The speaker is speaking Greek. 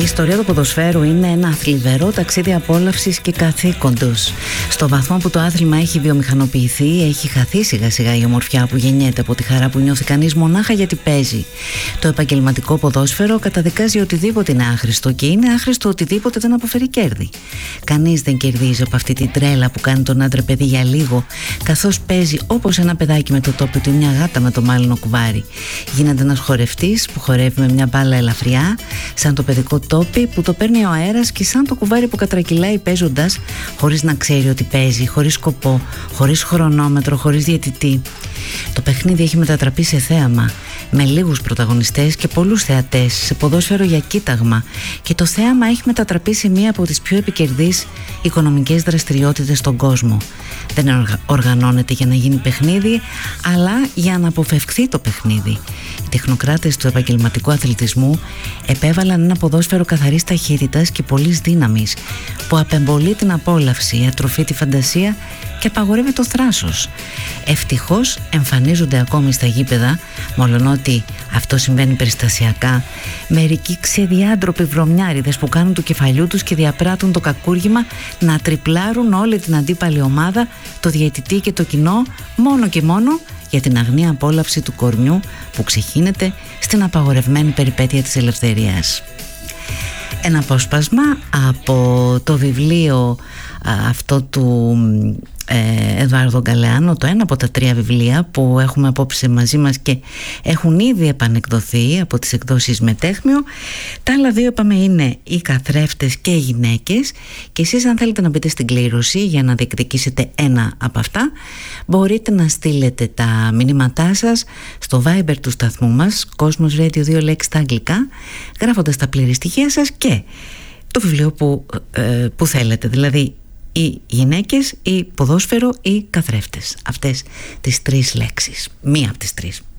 Η ιστορία του ποδοσφαίρου είναι ένα θλιβερό ταξίδι απόλαυσης και καθήκοντος. Στο βαθμό που το άθλημα έχει βιομηχανοποιηθεί, έχει χαθεί σιγά σιγά η ομορφιά που γεννιέται από τη χαρά που νιώθει κανείς μονάχα γιατί παίζει. Το επαγγελματικό ποδόσφαιρο καταδικάζει οτιδήποτε είναι άχρηστο και είναι άχρηστο οτιδήποτε δεν αποφέρει κέρδη. Κανείς δεν κερδίζει από αυτή την τρέλα που κάνει τον άντρα παιδί για λίγο, καθώς παίζει όπως ένα παιδάκι με το τόπι του, μια γάτα με το μάλινο κουβάρι. Γίνεται ένας χορευτής που χορεύει με μια μπάλα ελαφριά, σαν το παιδικό τόπι που το παίρνει ο αέρας και σαν το κουβάρι που κατρακυλάει παίζοντας, χωρίς να ξέρει ότι παίζει, χωρίς σκοπό, χωρίς χρονόμετρο, χωρίς διαιτητή. Το παιχνίδι έχει μετατραπεί σε θέαμα, με λίγους πρωταγωνιστές και πολλούς θεατές, σε ποδόσφαιρο για κοίταγμα, και το θέαμα έχει μετατραπεί σε μία από τις πιο επικερδείς οικονομικές δραστηριότητες στον κόσμο. Δεν οργανώνεται για να γίνει παιχνίδι, αλλά για να αποφευχθεί το παιχνίδι. Οι τεχνοκράτες του επαγγελματικού αθλητισμού επέβαλαν ένα ποδόσφαιρο καθαρής ταχύτητας και πολλής δύναμης, που απεμπολεί την απόλαυση, ατροφεί τη φαντασία και απαγορεύει το θράσος. Ευτυχώς εμφανίζονται ακόμη στα γήπεδα, μολονότι αυτό συμβαίνει περιστασιακά, μερικοί ξεδιάντροποι βρωμιάριδες που κάνουν του κεφαλιού τους και διαπράττουν το κακούργημα να τριπλάρουν όλη την αντίπαλη ομάδα, το διαιτητή και το κοινό, μόνο και μόνο για την αγνή απόλαυση του κορμιού που ξεχύνεται στην απαγορευμένη περιπέτεια της ελευθερίας. Ένα απόσπασμα από το βιβλίο αυτό του Εδουάρδο Γκαλεάνο, το ένα από τα 3 βιβλία που έχουμε απόψε μαζί μας και έχουν ήδη επανεκδοθεί από τις εκδόσεις Μετέχμιο. Τα άλλα 2 είπαμε είναι οι καθρέφτες και οι γυναίκες, και εσείς αν θέλετε να μπείτε στην κλήρωση για να διεκδικήσετε ένα από αυτά, μπορείτε να στείλετε τα μηνύματά σας στο Viber του σταθμού μας, Κόσμος Radio 2 λέξεις στα αγγλικά, γράφοντας τα πλήρη στοιχεία σας και το βιβλίο που θέλετε, δηλαδή οι γυναίκες, ή ποδόσφαιρο ή καθρέφτες. Αυτές τις 3 λέξεις, μία από τις 3.